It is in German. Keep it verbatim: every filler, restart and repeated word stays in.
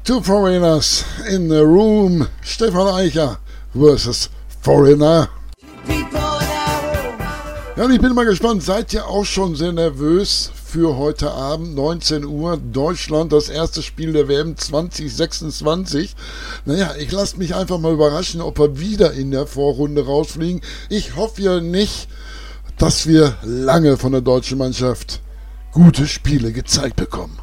Two Foreigners in the Room. Stefan Eicher versus Foreigner. Ja, und ich bin mal gespannt. Seid ihr auch schon sehr nervös für heute Abend, neunzehn Uhr, Deutschland, das erste Spiel der W M zwanzig sechsundzwanzig? Naja, ich lasse mich einfach mal überraschen, ob wir wieder in der Vorrunde rausfliegen. Ich hoffe ja nicht, dass wir lange von der deutschen Mannschaft gute Spiele gezeigt bekommen.